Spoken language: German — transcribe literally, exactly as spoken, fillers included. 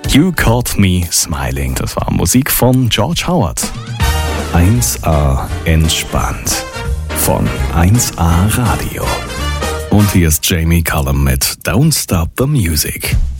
You Caught Me Smiling, das war Musik von George Howard. eins A entspannt von eins A Radio. Und hier ist Jamie Cullum mit Don't Stop the Music.